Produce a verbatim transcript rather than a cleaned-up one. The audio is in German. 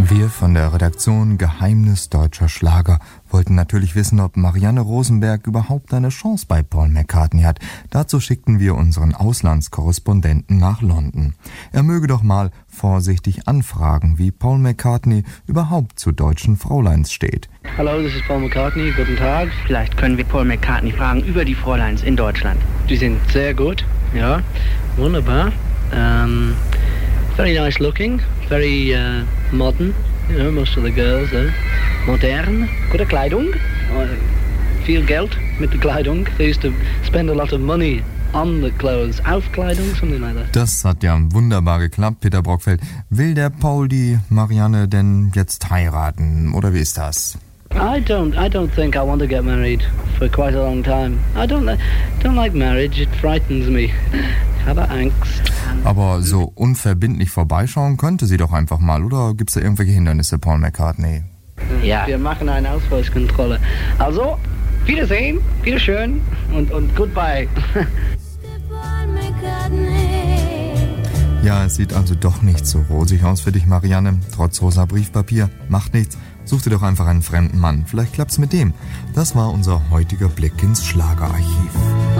Wir von der Redaktion Geheimnis deutscher Schlager wollten natürlich wissen, ob Marianne Rosenberg überhaupt eine Chance bei Paul McCartney hat. Dazu schickten wir unseren Auslandskorrespondenten nach London. Er möge doch mal vorsichtig anfragen, wie Paul McCartney überhaupt zu deutschen Fräuleins steht. Hallo, this is Paul McCartney. Guten Tag. Vielleicht können wir Paul McCartney fragen über die Fräuleins in Deutschland. Die sind sehr gut, ja, wunderbar. Um, very nice looking, very uh, modern, you know, most of the girls there. Modern, gute Kleidung, uh, viel Geld mit der Kleidung. They used to spend a lot of money on the clothes, auf Kleidung, something like that. Das hat ja wunderbar geklappt, Peter Brockfeld. Will der Paul die Marianne denn jetzt heiraten, oder wie ist das? I don't, I don't think I want to get married for quite a long time. I don't, don't like marriage, it frightens me. Ich habe Angst. Aber so unverbindlich vorbeischauen könnte sie doch einfach mal, oder gibt's da irgendwelche Hindernisse, Paul McCartney? Ja. Wir machen eine Ausweiskontrolle. Also, Wiedersehen, Wiederschön und, und goodbye. Ja, es sieht also doch nicht so rosig aus für dich, Marianne. Trotz rosa Briefpapier. Macht nichts. Such dir doch einfach einen fremden Mann. Vielleicht klappt's mit dem. Das war unser heutiger Blick ins Schlagerarchiv.